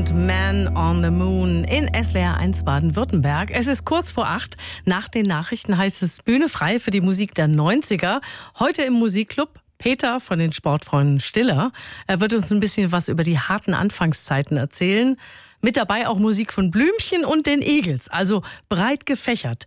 und Man on the Moon in SWR 1 Baden-Württemberg. Es ist kurz vor 8. Nach den Nachrichten heißt es Bühne frei für die Musik der 90er. Heute im Musikclub Peter von den Sportfreunden Stiller. Er wird uns ein bisschen was über die harten Anfangszeiten erzählen. Mit dabei auch Musik von Blümchen und den Eagles, also breit gefächert.